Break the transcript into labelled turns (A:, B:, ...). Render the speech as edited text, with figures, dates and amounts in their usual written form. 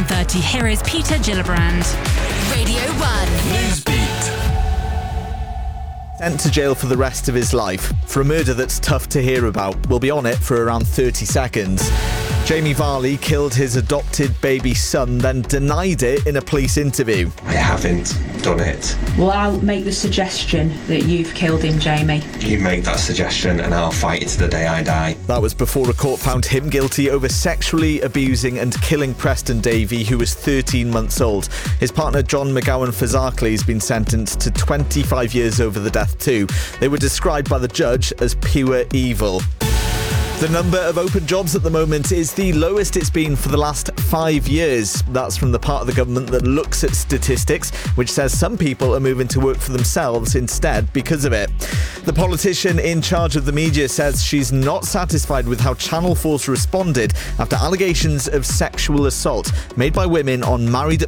A: 7:30, here is Peter Gillibrand.
B: Radio 1.
C: Newsbeat.
D: Sent to jail for the rest of his life for a murder that's tough to hear about. We'll be on it for around 30 seconds. Jamie Varley killed his adopted baby son, then denied it in a police interview.
E: I haven't done it.
F: Well, I'll make the suggestion that you've killed him, Jamie.
E: You make that suggestion and I'll fight it to the day I die.
D: That was before a court found him guilty over sexually abusing and killing Preston Davey, who was 13 months old. His partner John McGowan-Fazackley has been sentenced to 25 years over the death too. They were described by the judge as pure evil. The number of open jobs at the moment is the lowest it's been for the last 5 years. That's from the part of the government that looks at statistics, which says some people are moving to work for themselves instead because of it. The politician in charge of the media says she's not satisfied with how Channel 4's responded after allegations of sexual assault made by women on Married at